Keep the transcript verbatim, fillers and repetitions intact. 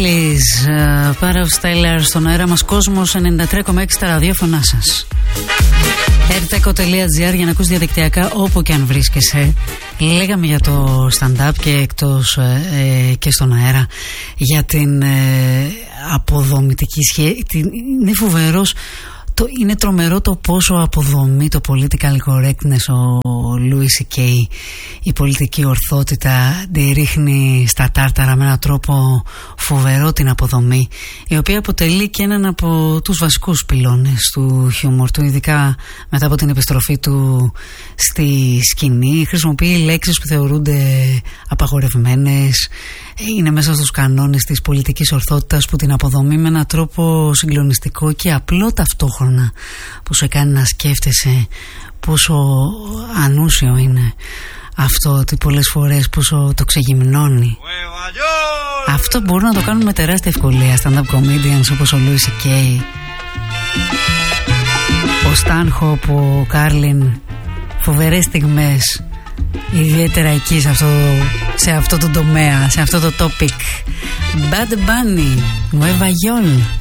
Πάρα Στέλλαρ στον αέρα μας, Κόσμος ενενήντα τρία κόμμα έξι τα ραδιόφωνά σας. ερτέκο τελεία τζι άρ για να ακούς διαδικτυακά όπου και αν βρίσκεσαι. Λέγαμε για το stand-up και εκτός ε, και στον αέρα για την ε, αποδομητική σχέση. Είναι φοβερός. Το, είναι τρομερό το πόσο αποδομεί το political correctness ο Louis σι κέι. Η πολιτική ορθότητα τη ρίχνει στα τάρταρα με έναν τρόπο φοβερό, την αποδομή, η οποία αποτελεί και έναν από τους βασικούς πυλώνες του χιούμορ του, ειδικά μετά από την επιστροφή του στη σκηνή. Χρησιμοποιεί λέξεις που θεωρούνται απαγορευμένες, είναι μέσα στους κανόνες της πολιτικής ορθότητας, που την αποδομεί με έναν τρόπο συγκλονιστικό και απλό ταυτόχρονα, που σε κάνει να σκέφτεσαι πόσο ανούσιο είναι αυτό, ότι πολλές φορές πόσο το ξεγυμνώνει. Αυτό μπορούν να το κάνουν με τεράστια ευκολία stand-up comedians όπως ο Louis σι κέι, ο Stanhope, ο Carlin. Φοβερές στιγμές, ιδιαίτερα εκεί σε αυτό, σε αυτό το τομέα, σε αυτό το topic. Bad Bunny, Nueva York.